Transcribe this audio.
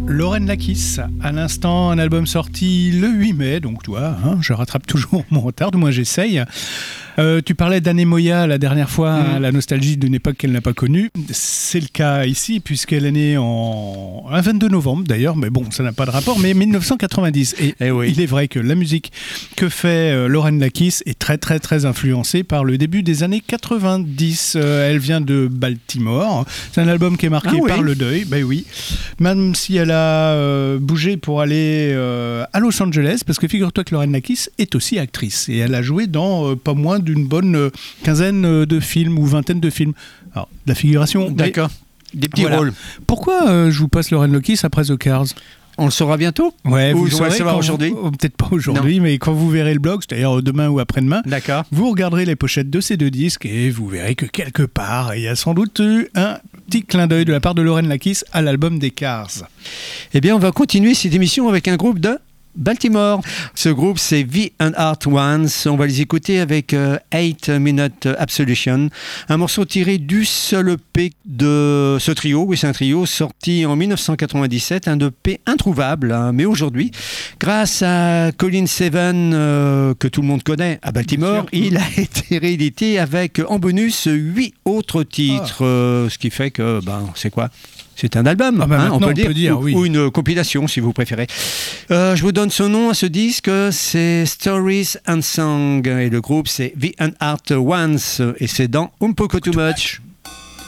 Lauren Lakis, à l'instant, un album sorti le 8 mai, donc toi, je rattrape toujours mon retard, du moins j'essaye. Tu parlais d'Anne Moya la dernière fois, la nostalgie d'une époque qu'elle n'a pas connue. C'est le cas ici, puisqu'elle est née un 22 novembre d'ailleurs, mais bon, ça n'a pas de rapport, mais 1990. Et oui. Il est vrai que la musique que fait Lauren Lakis est très très très influencée par le début des années 90. Elle vient de Baltimore. C'est un album qui est marqué par le deuil, ben oui. Même si elle a bougé pour aller à Los Angeles, parce que figure-toi que Lauren Lakis est aussi actrice, et elle a joué dans pas moins d'une bonne quinzaine de films ou vingtaine de films. Alors, de la figuration. D'accord. Des petits rôles. Pourquoi je vous passe Lauren Lakis après The Cars ? On le saura bientôt. Ouais, ou vous on va le savoir aujourd'hui. Peut-être pas aujourd'hui, mais quand vous verrez le blog, c'est-à-dire demain ou après-demain, d'accord, vous regarderez les pochettes de ces deux disques et vous verrez que quelque part, il y a sans doute eu un petit clin d'œil de la part de Lauren Lakis à l'album des Cars. Eh bien, on va continuer cette émission avec un groupe de Baltimore. Ce groupe, c'est The Unheard Ones. On va les écouter avec 8 Minute Absolution, un morceau tiré du seul EP de ce trio. Oui, c'est un trio sorti en 1997, un EP introuvable, mais aujourd'hui, grâce à Colin Seven, que tout le monde connaît à Baltimore, il a été réédité avec en bonus 8 autres titres, ce qui fait que, c'est quoi ? C'est un album, on peut le dire, ou une compilation si vous préférez. Je vous donne son nom à ce disque, c'est Stories and Song, et le groupe c'est The Unheard Ones, et c'est dans Un Poco Too Much.